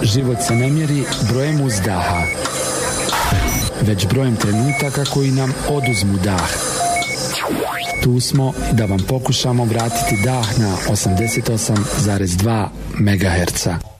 Život se ne mjeri brojem uzdaha, već brojem trenutaka koji nam oduzmu dah. Tu smo da vam pokušamo vratiti dah na 88,2 MHz.